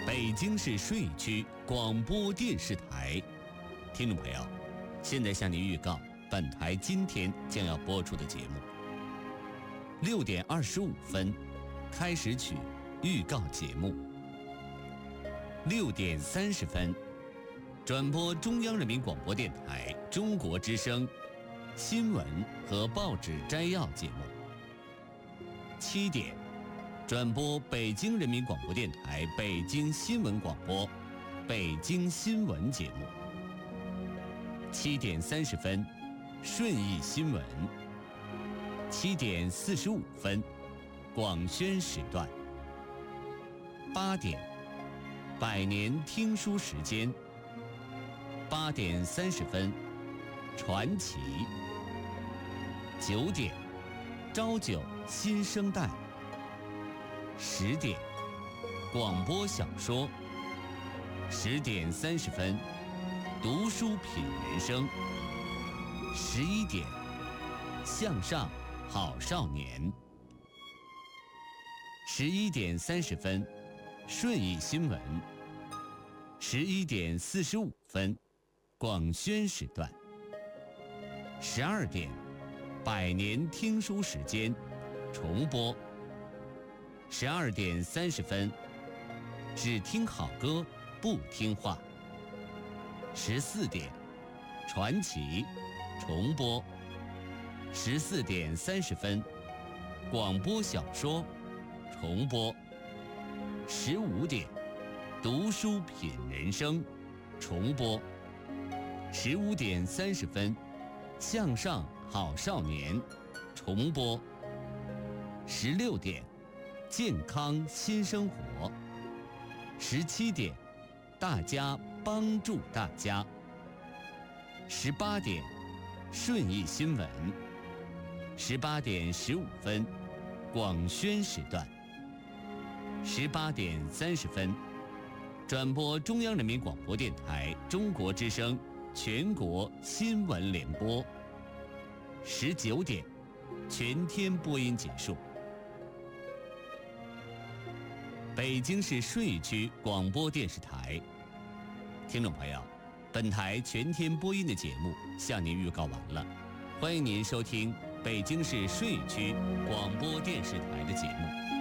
北京市顺义区广播电视台，听众朋友，现在向您预告本台今天将要播出的节目。6点25分，开始曲预告节目。6点30分，转播中央人民广播电台中国之声新闻和报纸摘要节目。7点，转播北京人民广播电台北京新闻广播北京新闻节目。7点30分，顺义新闻。7点45分，广宣时段。8点，百年听书时间。8点30分，传奇。9点，朝九新生代。10点，广播小说。10点30分，读书品人生。11点，向上好少年。11点30分，顺义新闻。11点45分，广宣时段。12点，百年听书时间重播。12点30分，只听好歌不听话。14点，传奇重播。14点30分，广播小说重播。15点，读书品人生重播。15点30分，向上好少年重播。16点，健康新生活。17点，大家帮助大家。18点，顺义新闻。18点15分，广宣时段。18点30分，转播中央人民广播电台中国之声全国新闻联播。19点，全天播音结束。北京市顺义区广播电视台，听众朋友，本台全天播音的节目向您预告完了，欢迎您收听北京市顺义区广播电视台的节目。